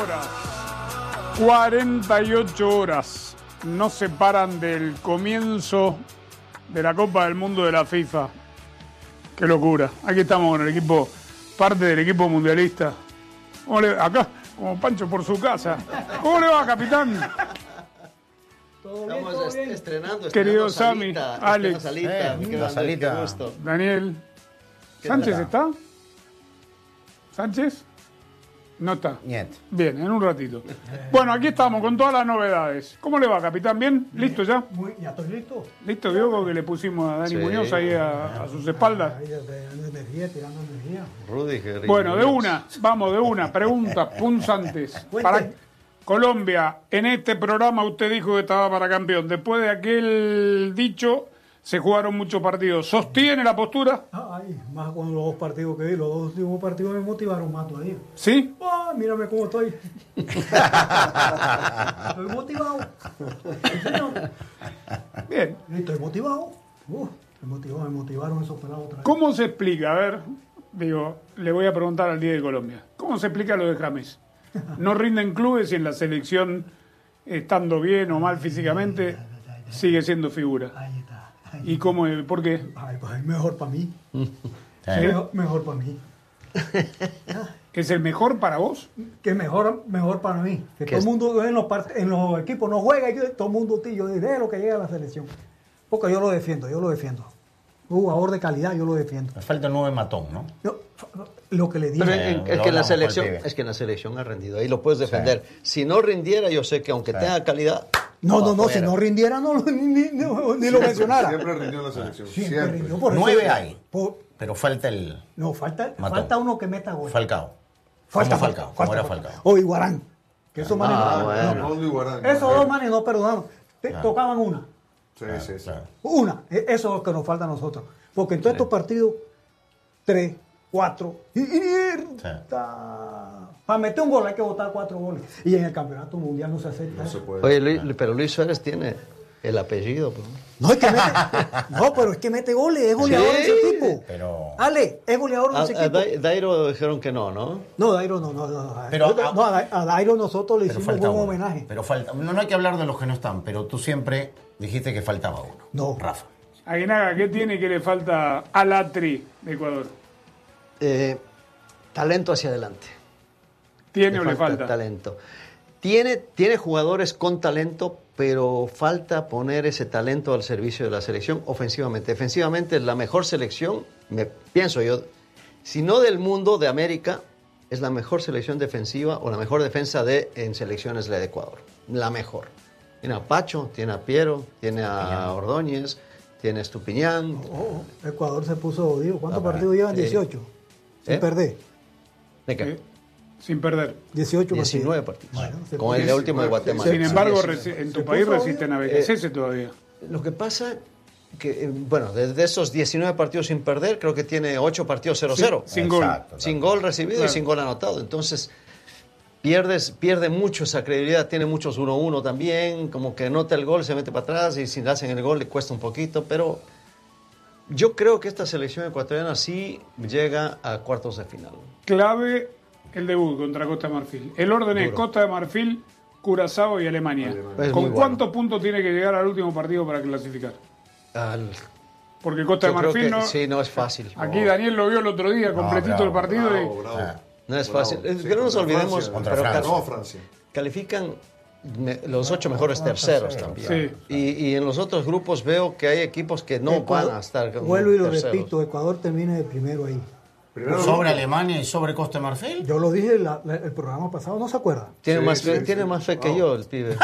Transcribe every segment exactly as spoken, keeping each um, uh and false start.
horas, cuarenta y ocho horas nos separan del comienzo de la Copa del Mundo de la FIFA. Qué locura. Aquí estamos con el equipo, parte del equipo mundialista. ¿Cómo le, acá, como Pancho por su casa. ¿Cómo le va, capitán? ¿Todo bien, todo bien? Estrenando, estrenando Querido salita, Sami, Alex, salita, eh, mi una grande, salita. qué gusto. Daniel. ¿Sánchez está? ¿Sánchez? No está. Niet. Bien, en un ratito. Bueno, aquí estamos con todas las novedades. ¿Cómo le va, capitán? ¿Bien? ¿Listo ya? Muy, ya estoy listo. ¿Listo, Diogo, que le pusimos a Dani Sí. Muñoz ahí a, a sus espaldas? Ahí dando energía, tirando energía. Rudy, qué rico. Bueno, de una, vamos, de una. Preguntas punzantes. Para Colombia, en este programa usted dijo que estaba para campeón. Después de aquel dicho, se jugaron muchos partidos. ¿Sostiene la postura? Ay, más con los dos partidos que vi, los dos últimos partidos me motivaron más todavía. ¿Sí? Ah, mírame cómo estoy. Estoy motivado. Sí, señor. Bien. Estoy motivado. Uh, me motivó, me motivaron esos pelados otra vez. ¿Cómo se explica? A ver, digo, le voy a preguntar al día de Colombia. ¿Cómo se explica lo de James? No rinden clubes y en la selección, estando bien o mal físicamente, sigue siendo figura. Ahí está. Ahí ¿Y cómo? ¿Por qué? Ay, pues mejor para mí. Sí. Mejor, mejor para mí. ¿Es el mejor para vos? Que mejor, mejor para mí. Que todo el es? mundo en los, part- en los equipos no juega y todo el mundo tío, de lo que llega a la selección. Porque yo lo defiendo, yo lo defiendo. Un jugador de calidad, yo lo defiendo. Me falta un nueve matón, ¿no? Yo, lo que le digo. Pero Eh, en- lo es que en la hablamos selección, con el pibe. es que en la selección ha rendido, ahí lo puedes defender. Si no rindiera, yo sé que aunque Sí. tenga calidad, No, no, no, afuera. si no rindiera, no, ni, ni, ni- ni lo mencionara. Siempre rindió en la selección. Siempre Siempre. rindió, por eso- Nueve hay. por- Pero falta el no, falta, Matón. falta uno que meta gol. Falcao. Falta Como Falcao, como era Falcao. O Iguarán. Que esos manes Ah, no, bueno. no, Rondo y Guarán. esos dos manes no perdonaron. Te- Claro. Tocaban una. Sí, sí, sí. Claro. Una. E- Eso es lo que nos falta a nosotros. Porque en todos estos partidos, tres, cuatro. Y, para meter un gol hay que botar cuatro goles. Y en el campeonato mundial no se acepta. No se eso. puede. Oye, Luis- pero Luis Suárez tiene el apellido. pues. No, es que mete, no, pero es que mete goles, es goleador Sí. ese tipo. Pero- Ale, es goleador de A, ese a equipo. Dai- Dairo dijeron que no, ¿no? No, Dairo no, no, no. Pero no, a- no, a, Dai- a Dairo nosotros le Pero hicimos un falta buen uno. homenaje. Pero falta. No, no hay que hablar de los que no están, pero tú siempre dijiste que faltaba uno. No. Rafa. Aguinaga, ¿qué tiene que le falta al Atri de Ecuador? Eh, talento hacia adelante. ¿Tiene o le falta? Talento. Tiene, tiene jugadores con talento, pero falta poner ese talento al servicio de la selección ofensivamente. Defensivamente, la mejor selección, me pienso yo, si no del mundo, de América, es la mejor selección defensiva o la mejor defensa de en selecciones la de Ecuador. La mejor. Tiene a Pacho, tiene a Piero, tiene a Ordóñez, tiene a Estupiñán. Oh, Ecuador se puso, digo, ¿cuántos Ah, para- partidos llevan? sí. dieciocho. Sin ¿Eh? perder. ¿De qué? ¿Eh? Sin perder. dieciocho diecinueve partidos. partidos. Bueno, se Con puso- el de último de Guatemala. Sin embargo, Sí, resi- en tu se país puso resisten a bien. B K C S todavía. Lo que pasa que, eh, bueno, desde esos diecinueve partidos sin perder, creo que tiene ocho partidos cero cero. Sin- sin gol. Exacto, Sin gol recibido Claro. y sin gol anotado. Entonces, pierdes, pierde mucho esa credibilidad. Tiene muchos uno uno también. Como que anota el gol, se mete para atrás y si le hacen el gol le cuesta un poquito. Pero yo creo que esta selección ecuatoriana sí llega a cuartos de final. Clave el debut contra Costa de Marfil. El orden es Duro. Costa de Marfil, Curazao y Alemania. Alemania. Es ¿Con muy cuántos puntos tiene que llegar al último partido para clasificar? Al- Porque Costa yo de creo Marfil que no... sí, no es fácil. Aquí Daniel lo vio el otro día, completito bravo, el partido. Bravo, y... bravo. Ah, No es Bravo. fácil. Es Sí, que no nos contra olvidemos, Francia. Contra pero Francia. cal- No, Francia. califican me- los ocho mejores terceros también. Sí. Y, y en los otros grupos veo que hay equipos que no Ecuador- van a estar como Vuelvo y lo terceros. repito, Ecuador termina de primero ahí. Primero sobre grupo. Alemania y sobre Costa de Marfil. Yo lo dije la- la- el programa pasado, ¿no se acuerda? Tiene, Sí, más, sí, fe, sí. tiene más fe que No. yo el pibe.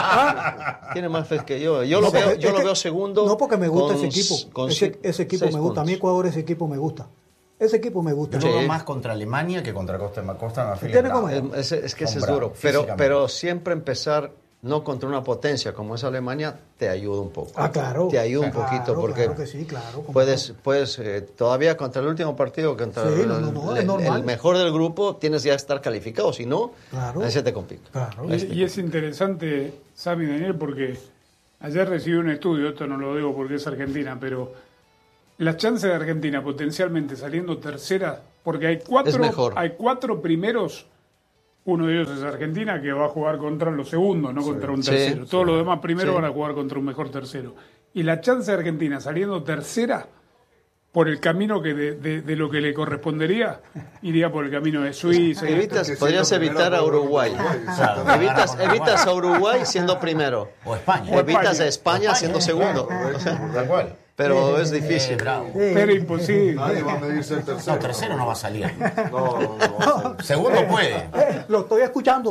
Tiene más fe que yo. Yo No, lo veo, porque yo es lo que- veo segundo. No, porque me gusta con ese s- equipo. con Ese, si- ese equipo seis me gusta. A mí puntos. Ecuador, ese equipo me gusta. Ese equipo me gusta. Yo lo Sí. veo más contra Alemania que contra Costa de Mar- Costa de Marfil. Tiene es como- bravo. Es, es que ese es Son duro. bravos, Pero, físicamente. pero siempre empezar no contra una potencia como es Alemania te ayuda un poco. Ah, claro. Te ayuda un Claro, poquito porque claro que sí, claro, cómo puedes, no. puedes eh, todavía contra el último partido, contra Sí, el, no, no, no, el- es normal. el mejor del grupo, tienes ya que estar calificado. Si no, Claro. ahí se te complica. Claro. Y, y es interesante, Sami y Daniel, porque ayer recibí un estudio, esto no lo digo porque es Argentina, pero las chances de Argentina potencialmente saliendo tercera, porque hay Es cuatro, mejor. hay cuatro primeros Uno de ellos es Argentina, que va a jugar contra los segundos, no contra un Sí, tercero. sí. Todos los demás primero Sí. van a jugar contra un mejor tercero. Y la chance de Argentina saliendo tercera, por el camino que de, de- de lo que le correspondería, iría por el camino de Suiza. Evitas, que podrías siendo evitar primera a por Uruguay. Claro, Evitas, gana con evitas a Uruguay siendo primero. O España. O Evitas España. a España siendo segundo. Tal cual. Pero es Eh, difícil. bravo. Pero imposible. Nadie va a medirse el tercero. No, tercero no va a salir. No, no, no va a salir. Segundo puede. Eh, lo estoy escuchando.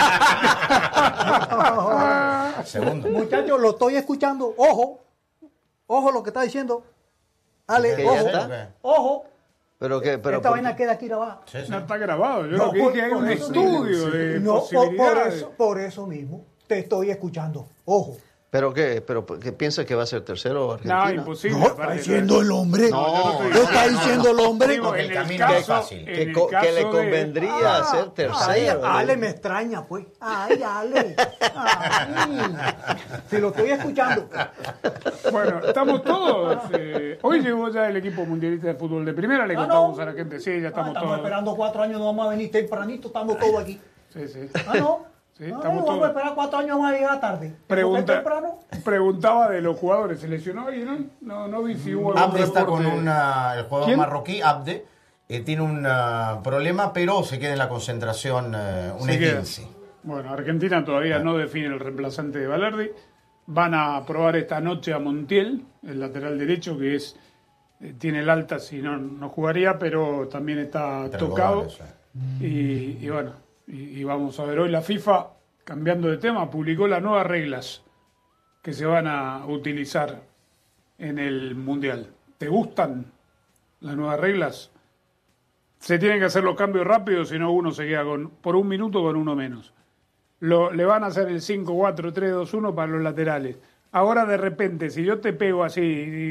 Segundo. Muchachos, lo estoy escuchando. Ojo. Ojo lo que está diciendo. Ale, ¿Que ya ojo. está? Ojo. Pero que, pero Esta ¿por vaina qué? queda aquí grabada. Sí, sí. No está grabado. Yo No, lo que por- dije hay por un eso estudio de No, por, por posibilidades. eso, por eso mismo. Te estoy escuchando. Ojo. ¿Pero qué? ¿Pero que piensa que va a ser tercero Argentina? No, imposible. No, está aparte. diciendo el hombre. No, yo no estoy Lo está diciendo el hombre. Digo, Porque en el el camino no es caso- fácil. en Que, el co- que caso le de- convendría Ah, ser Ay, tercero. Ale me extraña, pues. Ay, Ale. Ay. Si lo estoy escuchando. Bueno, estamos todos. eh, hoy llegó ya el equipo mundialista de fútbol de primera. Le Ah, contamos no. a la gente. Sí, ya Ah, estamos estamos todos. esperando cuatro años, no vamos a venir tempranito, estamos todos aquí. Sí, sí. Ah, no. Sí, No, estamos vamos todos. a esperar cuatro años más a llegar tarde. Pregunta, temprano? preguntaba de los jugadores. ¿Se lesionó alguien? No, no, no vi si hubo algún Abde está con reporte. una, el jugador ¿Quién? marroquí, Abde, eh, tiene un ah, problema, pero se queda en la concentración eh, un Se queda. esguince. Bueno, Argentina todavía no define el reemplazante de Valerdi. Van a probar esta noche a Montiel, el lateral derecho, que es eh, tiene el alta, si no, no jugaría, pero también está Tres tocado. goles, eh. Y, y bueno, y, y vamos a ver, hoy la FIFA, cambiando de tema, publicó las nuevas reglas que se van a utilizar en el Mundial. ¿Te gustan las nuevas reglas? Se tienen que hacer los cambios rápidos, si no uno se queda con por un minuto con uno menos. Lo, le van a hacer el cinco cuatro tres dos uno para los laterales. Ahora de repente, si yo te pego así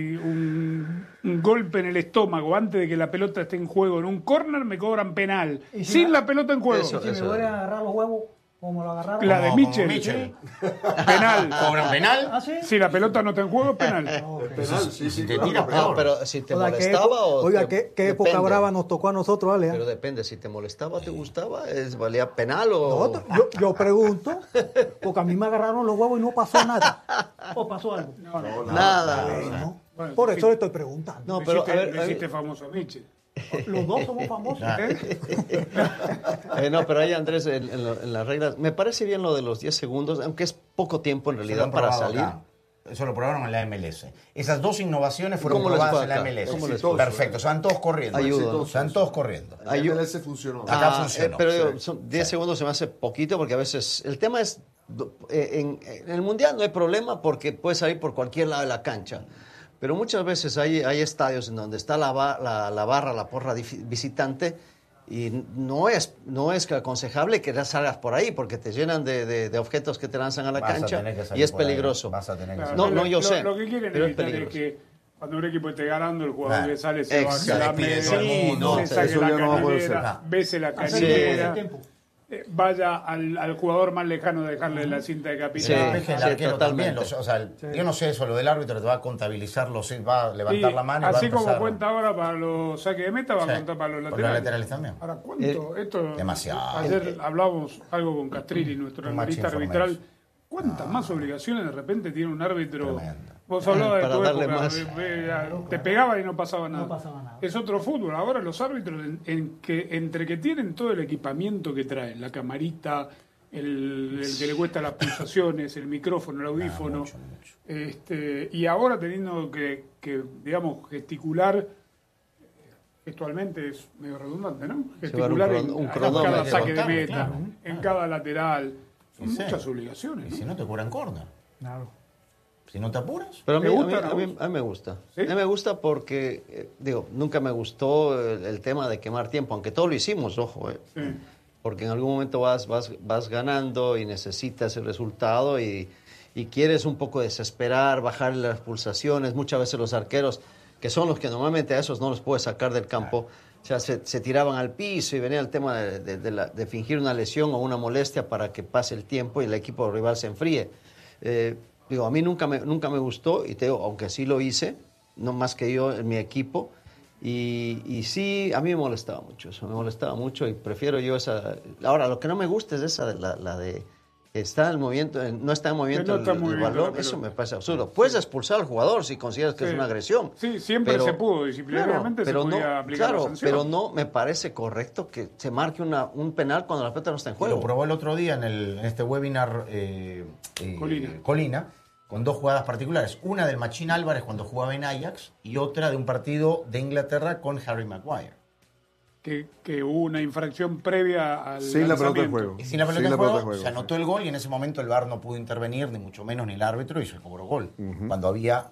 un, un golpe en el estómago antes de que la pelota esté en juego en un córner, me cobran penal. ¿Y si Sin la- la pelota en juego. Eso, Si me eso. vuelven a agarrar los huevos, como lo agarraron. La de Como- como Mitchell. Mitchell. Penal. ¿Cobran penal? ¿Ah, sí? Si la pelota no está en juego, penal. Penal, sí, sí, te claro. tira No, peor. pero si te O sea, ¿qué molestaba epo- o... Oiga, te- ¿qué, qué época depende. brava nos tocó a nosotros, Ale? Pero depende, si te molestaba, te gustaba, es, ¿valía penal o...? No, yo, yo pregunto, porque a mí me agarraron los huevos y no pasó nada. ¿O pasó algo? Nada. No. Bueno, Por sí. eso le estoy preguntando. No, Le pero hiciste, a ver, le a ver. hiciste famoso a Mitchell. Los dos somos famosos. Eh, no, pero ahí Andrés, en, en lo- en las reglas, me parece bien lo de los diez segundos, aunque es poco tiempo en Eso lo realidad han para probado salir. acá. Eso lo probaron en la M L S. Esas dos innovaciones fueron ¿Cómo les probadas fue en la acá? M L S. ¿Cómo les fue? Perfecto, se van todos corriendo. Ayuda. Se van todos corriendo. La M L S funcionó. Acá Ah, funcionó, eh, pero digo, sí. son diez segundos se me hace poquito porque a veces el tema es do- eh, en, en el mundial no hay problema porque puedes salir por cualquier lado de la cancha. Pero muchas veces hay, hay estadios en donde está la, ba- la, la barra, la porra dif- visitante y no es, no es aconsejable que salgas por ahí porque te llenan de, de- de objetos que te lanzan a la Vas a cancha tener que salir y es por ahí, peligroso. vas a tener que Claro, No, lo- no, yo lo- sé, Lo que quieren pero es evitar es, peligroso. que cuando un equipo esté ganando, el jugador Claro. que sale se baje Exacto. la Se despide todo el media, mundo. se No, saque eso la ya no va a poder canillera, ser. bese la Hacer canillera, ese tiempo. eh, vaya al, al jugador más lejano de dejarle la cinta de Y capitán. el despeje del sí, arquero totalmente. también. los- o sea, el- yo no sé eso, lo del árbitro te va a contabilizar, los, va a levantar Sí, la mano y va a así como empezar. cuenta ahora para los saques de meta, va Sí, a contar para los para los laterales. laterales también. Ahora, ¿cuánto? Esto, Demasiado. Ayer hablábamos algo con Castrilli, nuestro Too much analista arbitral. information. ¿Cuántas más obligaciones de repente tiene un árbitro? Tremendo. Vos hablabas de Para tu darle época, más. ve- ve- te pegaba y no pasaba nada. No pasaba nada. Es otro fútbol. Ahora los árbitros, en, en que, entre que tienen todo el equipamiento que traen, la camarita, el, el que le cuesta las pulsaciones, el micrófono, el audífono, mucho, mucho. Este, y ahora teniendo que, que, digamos, gesticular, gestualmente es medio redundante, ¿no? Llevar un Gesticular cron- en, un en cronómetro. cada saque de Contarlo, meta, claro. en cada lateral. Son Sí, sí. muchas obligaciones, Y ¿no? si no te curan corner. Claro. Si no te apuras. Pero a mí, ¿Te a mí- gustan a a mí- vos? a mí me gusta. ¿Sí? A mí me gusta porque, eh, digo, nunca me gustó el, el tema de quemar tiempo, aunque todo lo hicimos, ojo, eh. Sí. Porque en algún momento vas, vas, vas ganando y necesitas el resultado y, y quieres un poco desesperar, bajar las pulsaciones. Muchas veces los arqueros, que son los que normalmente a esos no los puedes sacar del campo, o sea, se, se tiraban al piso y venía el tema de, de- de la- de fingir una lesión o una molestia para que pase el tiempo y el equipo rival se enfríe. Eh, digo, a mí nunca me, nunca me gustó y te digo, aunque sí lo hice, no más que yo en mi equipo, Y, y sí, a mí me molestaba mucho eso, me molestaba mucho y prefiero yo esa... Ahora, lo que no me gusta es esa, de la, la de... Está en el movimiento, no está en movimiento no está el, en el movimiento balón, la eso pelota. me parece absurdo. Puedes expulsar al jugador si consideras que Sí. es una agresión. Sí, siempre pero- se pudo, disciplinariamente claro, se pero podía no, aplicar la claro, sanción. pero no me parece correcto que se marque una, un penal cuando la pelota no está en Y juego. lo probó el otro día en, el, en este webinar eh, eh, Colina. Colina, con dos jugadas particulares. Una del Machín Álvarez cuando jugaba en Ajax y otra de un partido de Inglaterra con Harry Maguire. Que, que hubo una infracción previa al Sin la pelota en lanzamiento. juego. Y sin la pelota, Sin en, la juego, pelota en juego, se anotó el gol y en ese momento el V A R no pudo intervenir, ni mucho menos ni el árbitro, y se cobró gol. Cuando había